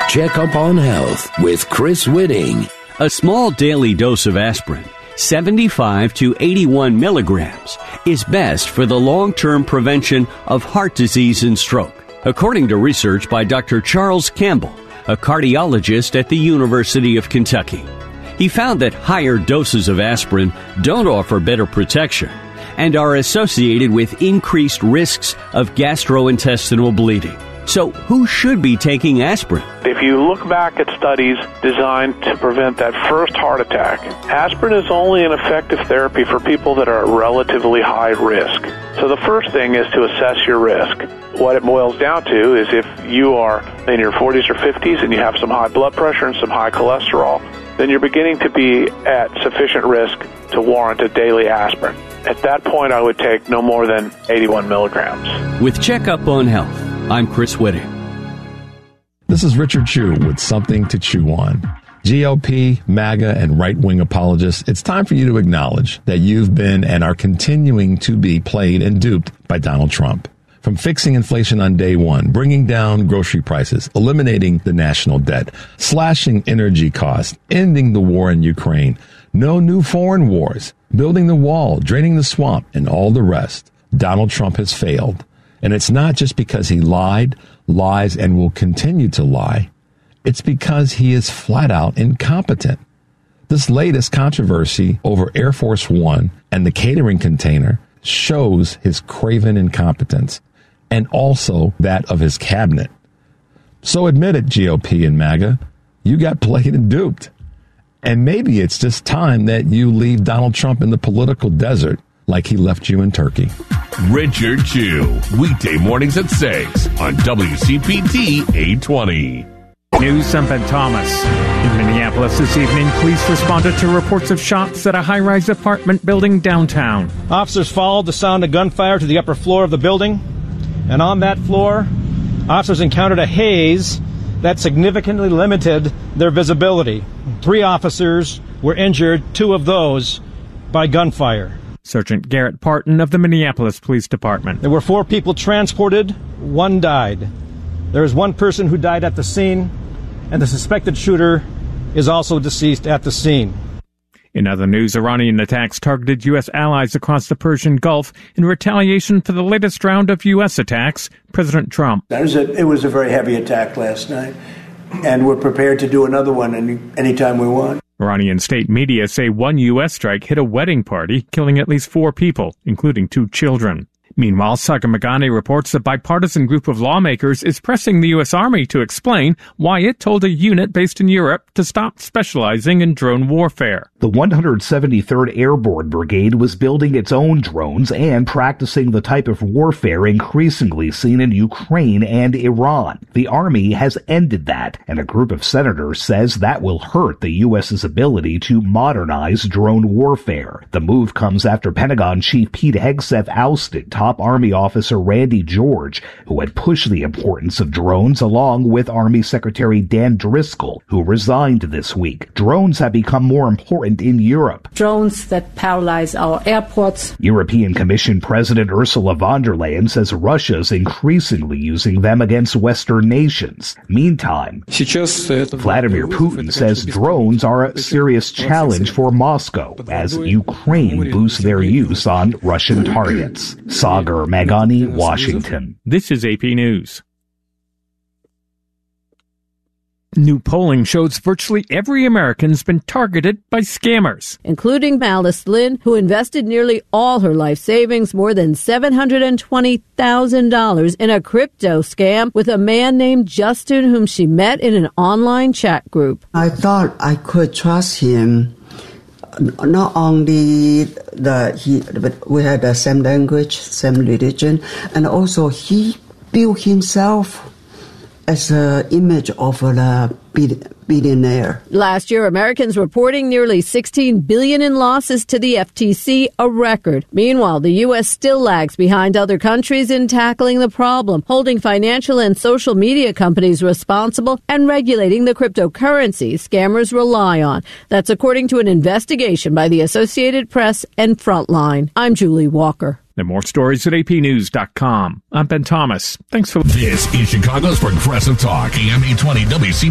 Check Up on Health with Chris Whitting. A small daily dose of aspirin, 75 to 81 milligrams, is best for the long-term prevention of heart disease and stroke, according to research by Dr. Charles Campbell, a cardiologist at the University of Kentucky. He found that higher doses of aspirin don't offer better protection and are associated with increased risks of gastrointestinal bleeding. So who should be taking aspirin? If you look back at studies designed to prevent that first heart attack, aspirin is only an effective therapy for people that are at relatively high risk. So the first thing is to assess your risk. What it boils down to is if you are in your 40s or 50s and you have some high blood pressure and some high cholesterol, then you're beginning to be at sufficient risk to warrant a daily aspirin. At that point, I would take no more than 81 milligrams. With Checkup on Health, I'm Chris Whitting. This is Richard Chu with Something to Chew On. GOP, MAGA, and right-wing apologists, it's time for you to acknowledge that you've been and are continuing to be played and duped by Donald Trump. From fixing inflation on day one, bringing down grocery prices, eliminating the national debt, slashing energy costs, ending the war in Ukraine, no new foreign wars, building the wall, draining the swamp, and all the rest, Donald Trump has failed. And it's not just because he lied, lies, and will continue to lie. It's because he is flat out incompetent. This latest controversy over Air Force One and the catering container shows his craven incompetence and also that of his cabinet. So admit it, GOP and MAGA, you got played and duped. And maybe it's just time that you leave Donald Trump in the political desert like he left you in Turkey. Richard Chu, weekday mornings at 6 on WCPT 820. News, I'm Ben Thomas. In Minneapolis this evening, police responded to reports of shots at a high-rise apartment building downtown. Officers followed the sound of gunfire to the upper floor of the building, and on that floor, officers encountered a haze that significantly limited their visibility. 3 officers were injured, 2 of those by gunfire. Sergeant Garrett Parton of the Minneapolis Police Department. There were 4 people transported, 1 died. There is 1 person who died at the scene, and the suspected shooter is also deceased at the scene. In other news, Iranian attacks targeted U.S. allies across the Persian Gulf in retaliation for the latest round of U.S. attacks. President Trump. It was a very heavy attack last night, and we're prepared to do another one anytime we want. Iranian state media say 1 U.S. strike hit a wedding party, killing at least 4 people, including 2 children. Meanwhile, Sagar Meghani reports a bipartisan group of lawmakers is pressing the U.S. Army to explain why it told a unit based in Europe to stop specializing in drone warfare. The 173rd Airborne Brigade was building its own drones and practicing the type of warfare increasingly seen in Ukraine and Iran. The Army has ended that, and a group of senators says that will hurt the U.S.'s ability to modernize drone warfare. The move comes after Pentagon Chief Pete Hegseth ousted top Army officer Randy George, who had pushed the importance of drones along with Army Secretary Dan Driscoll, who resigned this week. Drones have become more important in Europe. Drones that paralyze our airports. European Commission President Ursula von der Leyen says Russia's increasingly using them against Western nations. Meantime, Vladimir Putin says drones are a serious challenge for Moscow as Ukraine boosts their use on Russian targets. Sagar Meghani, Washington. This is AP News. New polling shows virtually every American's been targeted by scammers, including Alice Lynn, who invested nearly all her life savings, more than $720,000, in a crypto scam with a man named Justin, whom she met in an online chat group. I thought I could trust him. Not only but we had the same language, same religion, and also he built himself as an image of a billionaire. Last year, Americans reporting nearly $16 billion in losses to the FTC, a record. Meanwhile, the U.S. still lags behind other countries in tackling the problem, holding financial and social media companies responsible and regulating the cryptocurrencies scammers rely on. That's according to an investigation by the Associated Press and Frontline. I'm Julie Walker. And more stories at apnews.com. I'm Ben Thomas. Thanks for listening. This is Chicago's Progressive Talk, AM 820 WCPT.